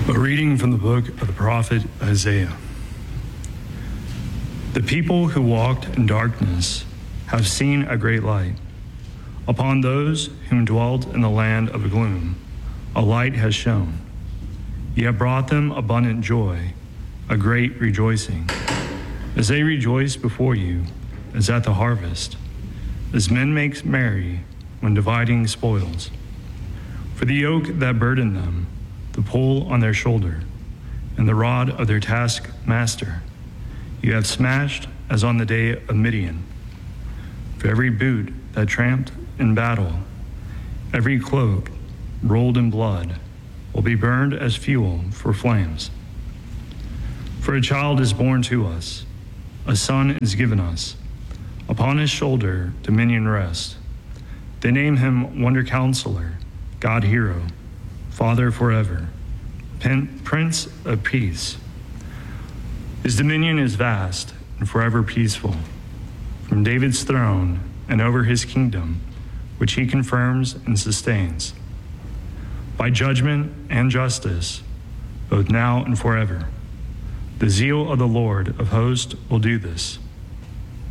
A reading from the book of the prophet Isaiah. The people who walked in darkness have seen a great light. Upon those whom dwelt in the land of gloom, a light has shone. You have brought them abundant joy, a great rejoicing. As they rejoice before you, as at the harvest, as men make merry when dividing spoils. For the yoke that burdened them, the pull on their shoulder, and the rod of their taskmaster, you have smashed as on the day of Midian. For every boot that tramped in battle, every cloak rolled in blood, will be burned as fuel for flames. For a child is born to us, a son is given us. Upon his shoulder dominion rests. They name him Wonder Counselor, God Hero, Father forever, Prince of Peace. His dominion is vast and forever peaceful. From David's throne and over his kingdom, which he confirms and sustains. By judgment and justice, both now and forever. The zeal of the Lord of hosts will do this.